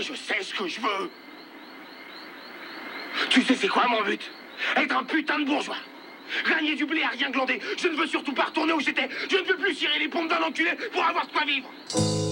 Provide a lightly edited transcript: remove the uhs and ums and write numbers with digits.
je sais ce que je veux. Tu sais c'est quoi mon but? Être un putain de bourgeois. Gagner du blé à rien glander. Je ne veux surtout pas retourner où j'étais. Je ne veux plus cirer les pompes d'un enculé pour avoir de quoi vivre.